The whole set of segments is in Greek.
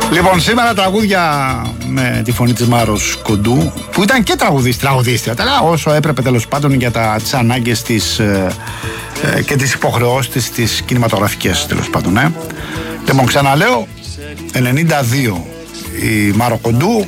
Λοιπόν, σήμερα τραγούδια με τη φωνή της Μάρος Κοντού, που ήταν και τραγουδίστρια, όσο έπρεπε τέλος πάντων για τις ανάγκες της και τις υποχρεώσεις της κινηματογραφικές τέλος πάντων. Λοιπόν, ξαναλέω, 92 η Μάρο Κοντού.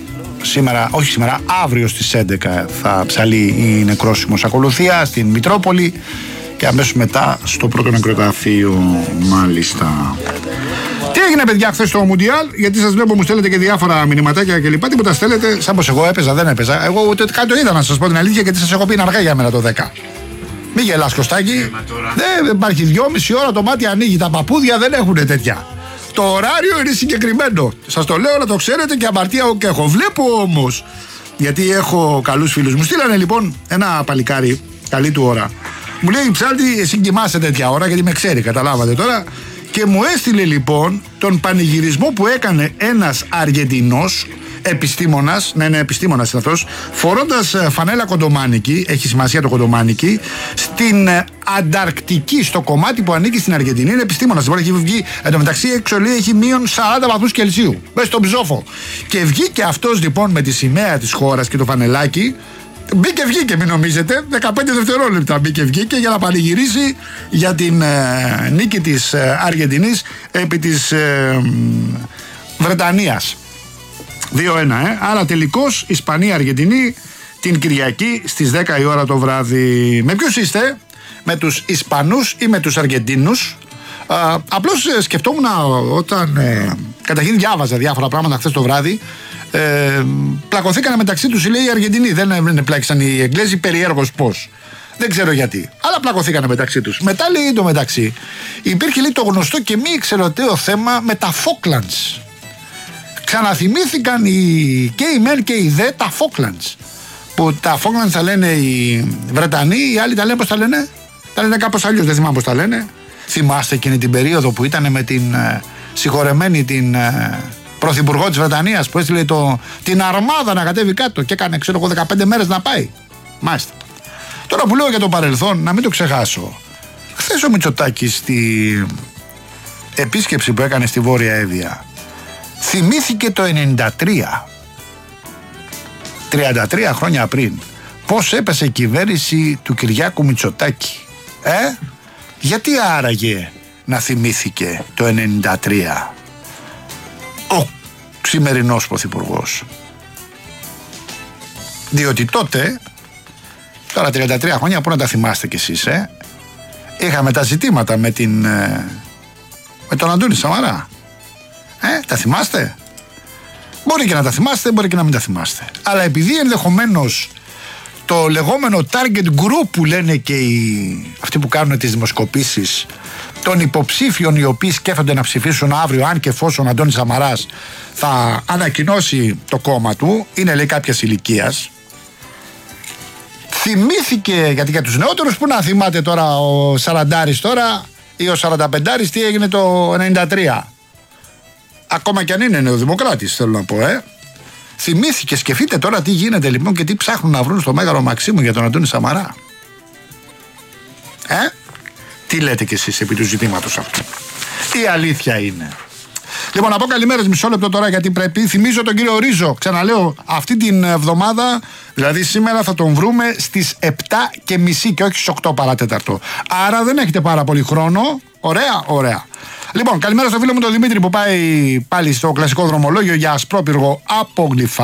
Αύριο στις 11 θα ψαλεί η νεκρόσιμος ακολουθία στην Μητρόπολη και αμέσως μετά στο πρώτο νεκροταφείο, μάλιστα. Τι έγινε, παιδιά, χθες στο Μουντιάλ? Γιατί σας βλέπω μου στέλνετε και διάφορα μηνυματάκια και λοιπά. Τίποτα στέλνετε, σαν πως εγώ έπαιζα, δεν έπαιζα. Εγώ ούτε κάτι το είδα, να σας πω την αλήθεια, γιατί σας έχω πει είναι αργά για μένα το 10. Μη γελάς, Κωστάκη. Δεν υπάρχει 2,5 ώρα, το μάτι ανοίγει. Τα παππούδια δεν έχουν τέτοια. Το ωράριο είναι συγκεκριμένο. Σας το λέω να το ξέρετε και αμαρτία και έχω. Βλέπω όμως, γιατί έχω καλούς φίλους. Μου στείλανε λοιπόν ένα παλικάρι, καλή του ώρα. Μου λέει, Ψάλτη, εσύ κοιμάσαι τέτοια ώρα, γιατί με ξέρει, καταλάβατε τώρα. Και μου έστειλε λοιπόν τον πανηγυρισμό που έκανε ένας Αργεντινός επιστήμονας, ναι, επιστήμονας είναι αυτός, φορώντας φανέλα κοντομάνικη, έχει σημασία το κοντομάνικη, στην Ανταρκτική, στο κομμάτι που ανήκει στην Αργεντινή. Είναι επιστήμονας. Λοιπόν, έχει βγει, εντωμεταξύ έξω λέει έχει μείον 40 βαθμούς Κελσίου, μέσα στον ψόφο. Και βγήκε αυτός λοιπόν με τη σημαία της χώρας και το φανελάκι. Βγήκε, μην νομίζετε, 15 δευτερόλεπτα μπήκε για να πανηγυρίσει για την νίκη της Αργεντινής επί της Βρετανίας. 2-1, Άρα τελικώς Ισπανία-Αργεντινή την Κυριακή στις 10 η ώρα το βράδυ. Με ποιους είστε? Με τους Ισπανούς ή με τους Αργεντίνους? Απλώς σκεφτόμουν όταν καταρχήν διάβαζα διάφορα πράγματα χθες το βράδυ. Πλακωθήκανε μεταξύ τους, λέει, οι Αργεντινοί. Δεν πλάκησαν οι Εγγλέζοι, περιέργως πώς. Δεν ξέρω γιατί. Αλλά πλακωθήκανε μεταξύ τους. Μετά, λέει, το μεταξύ υπήρχε, λέει, το γνωστό και μη εξαιρεταίο θέμα με τα Falklands. Ξαναθυμήθηκαν και οι μεν και οι δε τα Falklands. Που τα Falklands τα λένε οι Βρετανοί, οι άλλοι τα λένε πώς τα λένε? Τα λένε κάπως αλλιώς, δεν θυμάμαι πώς τα λένε. Θυμάστε εκείνη την περίοδο που ήταν με την συγχωρεμένη την πρωθυπουργό της Βρετανίας που έστειλε την αρμάδα να κατέβει κάτω και έκανε, ξέρω εγώ, 15 μέρες να πάει. Μάλιστα. Τώρα που λέω για το παρελθόν, να μην το ξεχάσω. Χθες ο Μητσοτάκης στη επίσκεψη που έκανε στη Βόρεια Εύβοια θυμήθηκε το 93. 33 χρόνια πριν. Πώς έπεσε η κυβέρνηση του Κυριάκου Μητσοτάκη. Γιατί άραγε να θυμήθηκε το 93 ο σημερινός πρωθυπουργός? Διότι τότε, τώρα 33 χρόνια, πού να τα θυμάστε κι εσείς, είχαμε τα ζητήματα με τον Αντώνη Σαμαρά. Τα θυμάστε? Μπορεί και να τα θυμάστε, μπορεί και να μην τα θυμάστε. Αλλά επειδή ενδεχομένως το λεγόμενο target group που λένε και αυτοί που κάνουν τις δημοσκοπήσεις των υποψήφιων οι οποίοι σκέφτονται να ψηφίσουν αύριο, αν και εφόσον ο Αντώνης Σαμαράς θα ανακοινώσει το κόμμα του, είναι, λέει, κάποιας ηλικίας. Θυμήθηκε, γιατί για τους νεότερους που να θυμάται τώρα ο 40άρης τώρα ή ο 45άρης τι έγινε το 93. Ακόμα κι αν είναι νεοδημοκράτης, θέλω να πω, Θυμήθηκε, σκεφτείτε τώρα τι γίνεται λοιπόν και τι ψάχνουν να βρουν στο Μέγαρο Μαξίμου για τον Αντώνη Σαμαρά. Τι λέτε κι εσείς επί του ζητήματος αυτού? Τι αλήθεια είναι? Λοιπόν, να πω καλημέρες, μισό λεπτό τώρα, γιατί πρέπει. Θυμίζω τον κύριο Ρίζο, ξαναλέω, αυτή την εβδομάδα, δηλαδή σήμερα θα τον βρούμε στις 7:30 και όχι στις 8 παράτεταρτο. Άρα δεν έχετε πάρα πολύ χρόνο. Ωραία. Λοιπόν, καλημέρα στο φίλο μου τον Δημήτρη που πάει πάλι στο κλασικό δρομολόγιο για ασπρόπυργο από Γλυφά.